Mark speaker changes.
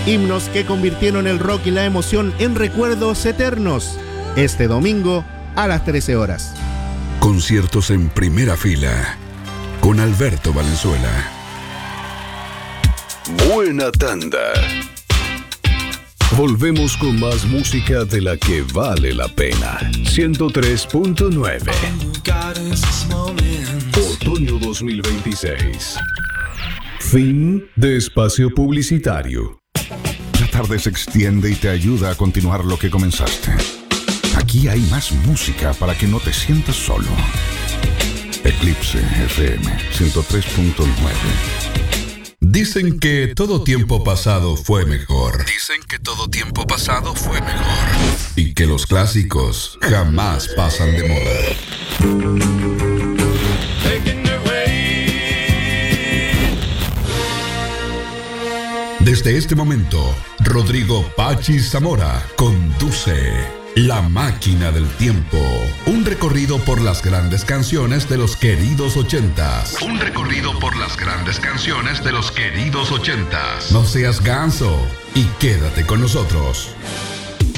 Speaker 1: Himnos que convirtieron el rock y la emoción en recuerdos eternos. Este domingo a las 13 horas.
Speaker 2: Conciertos en primera fila con Alberto Valenzuela. Buena tanda. Volvemos con más música de la que vale la pena. 103.9. Otoño 2026. Fin de espacio publicitario.
Speaker 3: La tarde se extiende y te ayuda a continuar lo que comenzaste. Aquí hay más música para que no te sientas solo. Eclipse FM 103.9.
Speaker 2: Dicen que todo tiempo pasado fue mejor. Dicen que todo tiempo pasado fue mejor. Y que los clásicos jamás pasan de moda. Desde este momento, Rodrigo Pachi Zamora conduce La Máquina del Tiempo. Un recorrido por las grandes canciones de los queridos 80s. Un recorrido por las grandes canciones de los queridos 80s. No seas ganso y quédate con nosotros.